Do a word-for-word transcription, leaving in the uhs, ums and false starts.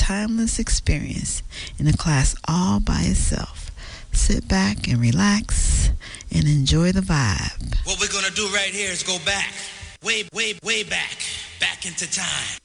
timeless experience in a class all by itself. Sit back and relax and enjoy the vibe. What we're gonna do right here is go back, way, way, way back, back into time.